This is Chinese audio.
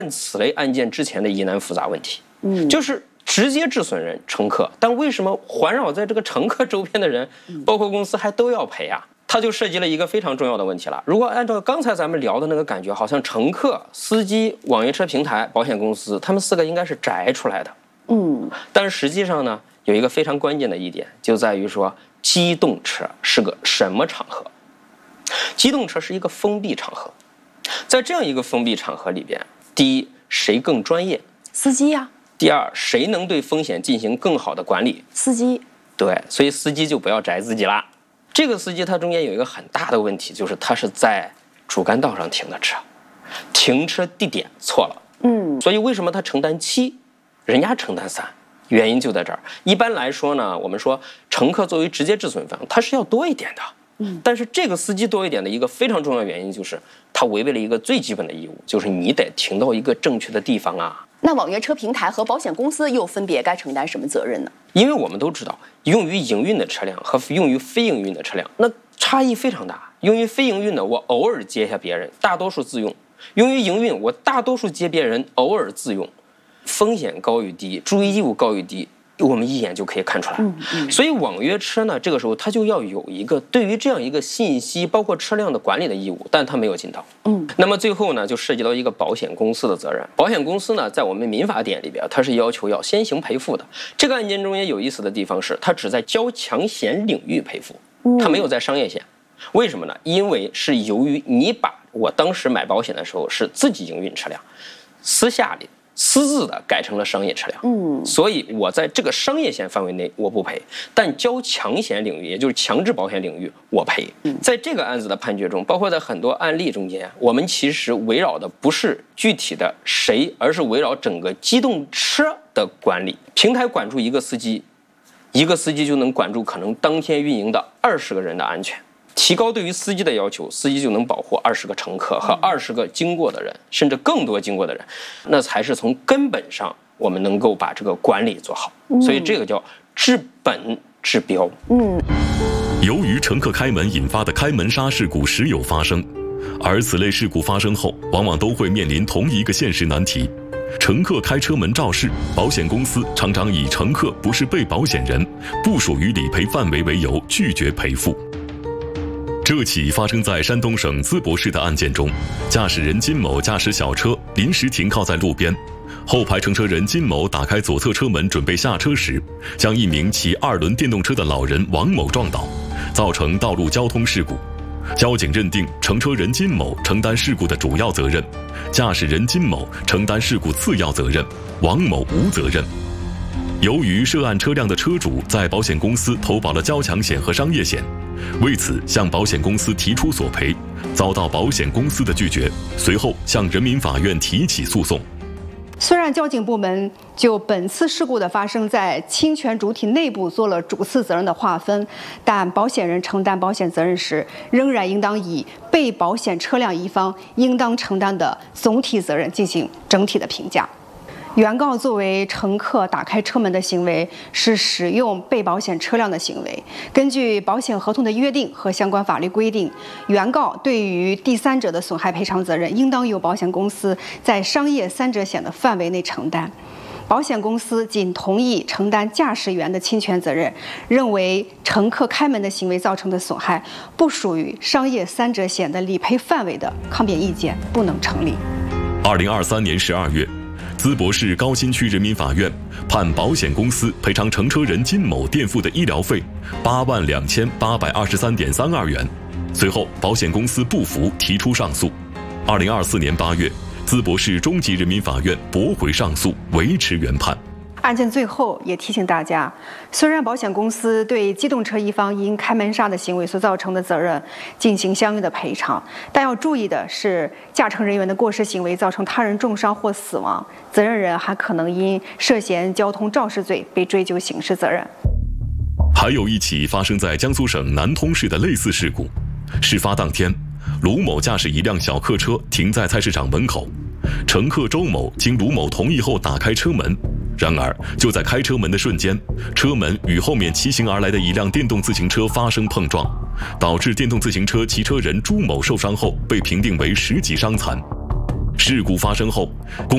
此类案件之前的疑难复杂问题。就是直接致损人乘客，但为什么环绕在这个乘客周边的人，包括公司还都要赔啊？它就涉及了一个非常重要的问题了。如果按照刚才咱们聊的那个感觉，好像乘客、司机、网约车平台、保险公司，他们4个应该是摘出来的。但是实际上呢，有一个非常关键的一点，就在于说，机动车是个什么场合？机动车是一个封闭场合，在这样一个封闭场合里边，第一，谁更专业？ 司机呀。 第二，谁能对风险进行更好的管理？ 司机。 对，所以司机就不要摘自己啦。这个司机他中间有一个很大的问题，就是他是在主干道上停的车，停车地点错了。所以为什么他承担7，人家承担3？原因就在这儿。一般来说呢，我们说乘客作为直接致损方，他是要多一点的。但是这个司机多一点的一个非常重要的原因，就是他违背了一个最基本的义务，就是你得停到一个正确的地方啊。 那网约车平台和保险公司又分别该承担什么责任呢？ 因为我们都知道，用于营运的车辆和用于非营运的车辆，那差异非常大。用于非营运的，我偶尔接一下别人，大多数自用；用于营运，我大多数接别人，偶尔自用。风险高与低，注意义务高与低，我们一眼就可以看出来。所以网约车呢，这个时候它就要有一个对于这样一个信息，包括车辆的管理的义务，但它没有尽到。那么最后呢，就涉及到一个保险公司的责任。保险公司呢，在我们民法典里边，它是要求要先行赔付的。这个案件中也有意思的地方是，它只在交强险领域赔付，它没有在商业险。为什么呢？因为是由于你把我当时买保险的时候是自己营运车辆，私下里私自的改成了商业车辆，所以我在这个商业险范围内我不赔，但交强险领域，也就是强制保险领域我赔。在这个案子的判决中，包括在很多案例中间，我们其实围绕的不是具体的谁，而是围绕整个机动车的管理。平台管住一个司机，一个司机就能管住可能当天运营的20个人的安全。提高对于司机的要求，司机就能保护20个乘客和20个经过的人，甚至更多经过的人，那才是从根本上我们能够把这个管理做好。所以这个叫治本治标。 由于乘客开门引发的开门杀事故时有发生，而此类事故发生后，往往都会面临同一个现实难题：乘客开车门肇事，保险公司常常以乘客不是被保险人，不属于理赔范围为由拒绝赔付。这起发生在山东省淄博市的案件中，驾驶人金某驾驶小车临时停靠在路边，后排乘车人金某打开左侧车门准备下车时，将一名骑2轮电动车的老人王某撞倒，造成道路交通事故。交警认定乘车人金某承担事故的主要责任，驾驶人金某承担事故次要责任，王某无责任。由于涉案车辆的车主在保险公司投保了交强险和商业险，为此向保险公司提出索赔，遭到保险公司的拒绝，随后向人民法院提起诉讼。 虽然交警部门就本次事故的发生在侵权主体内部做了主次责任的划分，但保险人承担保险责任时，仍然应当以被保险车辆一方应当承担的总体责任进行整体的评价。原告作为乘客打开车门的行为是使用被保险车辆的行为，根据保险合同的约定和相关法律规定，原告对于第三者的损害赔偿责任应当由保险公司在商业3者险的范围内承担。保险公司仅同意承担驾驶员的侵权责任，认为乘客开门的行为造成的损害不属于商业3者险的理赔范围的抗辩意见不能成立。 2023年12月，淄博市高新区人民法院判保险公司赔偿乘车人金某垫付的医疗费82823.32元。随后，保险公司不服，提出上诉。2024年8月，淄博市中级人民法院驳回上诉，维持原判。 案件最后也提醒大家，虽然保险公司对机动车一方因开门杀的行为所造成的责任进行相应的赔偿，但要注意的是，驾乘人员的过失行为造成他人重伤或死亡，责任人还可能因涉嫌交通肇事罪被追究刑事责任。 还有一起发生在江苏省南通市的类似事故。事发当天，卢某驾驶一辆小客车停在菜市场门口，乘客周某经卢某同意后打开车门，然而就在开车门的瞬间，车门与后面骑行而来的一辆电动自行车发生碰撞，导致电动自行车骑车人朱某受伤后被评定为10级伤残。事故发生后，